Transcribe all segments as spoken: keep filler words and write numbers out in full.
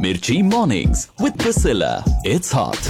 Mirchi Mornings with Priscilla. It's hot.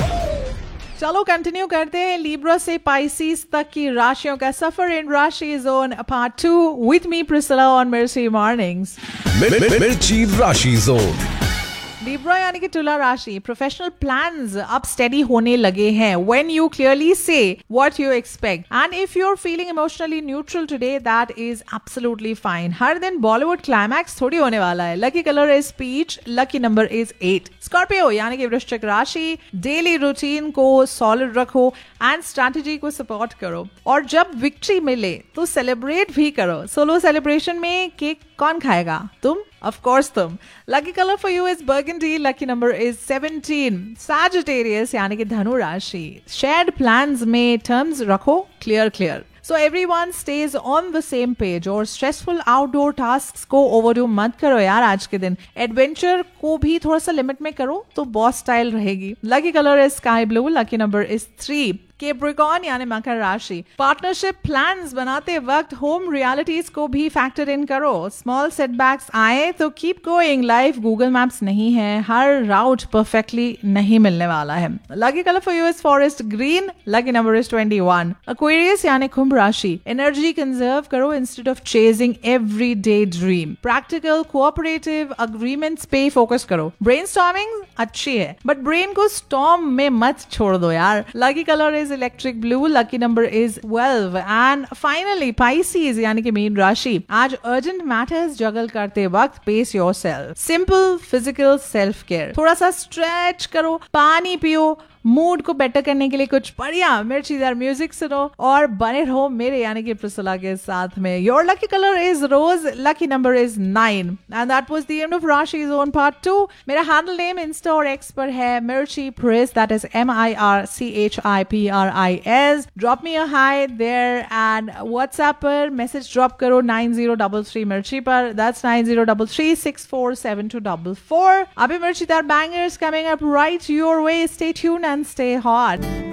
चलो continue करते हैं लिब्रा से पाइसिस तक की राशियों का सफर इन राशि zone part two with me Priscilla on मिर्ची मॉर्निंग्स। मिर्ची राशि जोन। लिब्रा यानी कि तुला राशि, प्रोफेशनल प्लान्स अब स्टेडी होने लगे हैं व्हेन यू क्लियरली से what you expect and if you are feeling emotionally neutral today that is absolutely fine. हर दिन बॉलीवुड क्लाइमैक्स थोड़ी होने वाला है। Lucky colour is peach, lucky number is eight. Scorpio यानी कि वृश्चिक राशि, डेली रूटीन को सॉलिड रखो एंड स्ट्रैटेजी को सपोर्ट करो और जब विक्ट्री मिले तो सेलिब्रेट भी करो। सोलो सेलिब्रेशन में केक कौन खाएगा? तुम, ऑफ कोर्स तुम। Lucky colour for you is burgundy, lucky number is seventeen. Sagittarius यानी कि धनु राशि, शेयर्ड प्लान्स में टर्म्स रखो clear clear so everyone stays on the same page और stressful outdoor tasks को overdo मत करो यार आज के दिन। एडवेंचर को भी थोड़ा सा लिमिट में करो तो बॉस स्टाइल रहेगी। Lucky colour is sky blue, lucky number is three. Capricorn यानी मकर राशि, पार्टनरशिप प्लान्स बनाते वक्त होम रियलिटीज को भी फैक्टर इन करो। स्मॉल सेटबैक्स आए तो keep going, life Google maps नहीं है, हर राउट परफेक्टली नहीं मिलने वाला है। Lucky colour for you is forest green, lucky number is twenty one. Aquarius यानी कुंभ राशि, एनर्जी कंजर्व करो instead of chasing every day dream. Practical cooperative agreements पे फोकस करो। ब्रेनस्टॉर्मिंग अच्छी है बट ब्रेन को स्टॉर्म में मत छोड़ दो यार। Lucky colour is electric blue, lucky number is twelve and finally Pisces यानी कि मीन राशि, आज अर्जेंट मैटर्स जगल करते वक्त pace yourself. Simple physical self care, थोड़ा सा स्ट्रेच करो, पानी पियो, मूड को बेटर करने के लिए कुछ बढ़िया मिर्चीदार म्यूजिक सुनो और बने रहो मेरे यानी कि प्रिसिला के साथ में। Your lucky colour is rose, lucky number is nine and that was the end of राशि जोन पार्ट टू। मेरा हैंडल नेम इंस्टा और एक्स पर है मिर्ची प्रिस, that is M I R C H I P R I S. Drop me a high there and WhatsApp पर message drop करो nine zero double three मिर्ची पर, that's nine zero double three six four seven to double four. अभी मिर्चीदार bangers coming up right your way, stay tuned and stay hot.